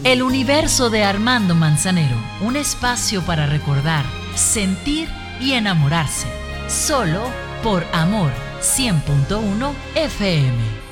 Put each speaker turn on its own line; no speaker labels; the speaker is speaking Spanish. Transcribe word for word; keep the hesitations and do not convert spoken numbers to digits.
El universo de Armando Manzanero, un espacio para recordar, sentir y enamorarse. Solo por Amor cien punto uno F M.